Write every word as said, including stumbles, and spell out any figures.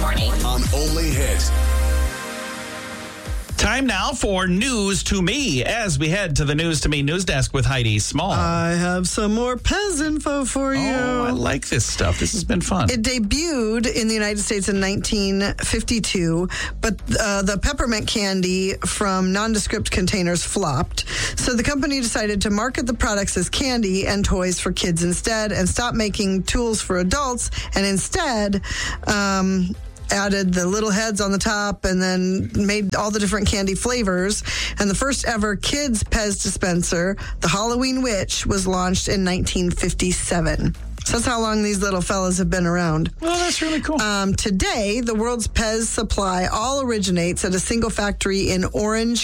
morning. On Only Hit. Time now for News to Me as we head to the News to Me news desk with Heidi Small. I have some more Pez info for you. Oh, I like this stuff. This has been fun. It debuted in the United States in nineteen fifty-two, but uh, the peppermint candy from nondescript containers flopped. So the company decided to market the products as candy and toys for kids instead and stop making tools for adults and instead... Um, added the little heads on the top and then made all the different candy flavors. And the first ever kids Pez dispenser, the Halloween Witch, was launched in nineteen fifty-seven. So that's how long these little fellas have been around. Well, that's really cool. Um, today, the world's Pez supply all originates at a single factory in Orange,